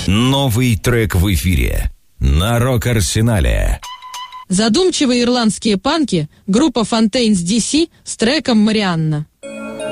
Новый трек в эфире на Рок-Арсенале. Задумчивые ирландские панки, группа Fontaines DC с треком «Марианна».